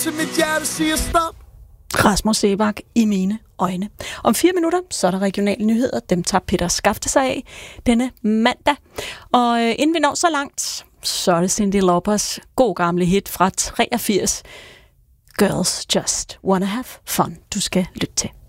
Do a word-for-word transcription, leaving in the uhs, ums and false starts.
Til mit hjerte siger stop. Rasmus Seebach i mine øjne. Om fire minutter, så er der regionale nyheder. Dem tager Peter Skafte sig af denne mandag. Og øh, inden vi når så langt, så er det Cyndi Laupers god gamle hit fra treogfirs. Girls Just Wanna Have Fun. Du skal lytte til.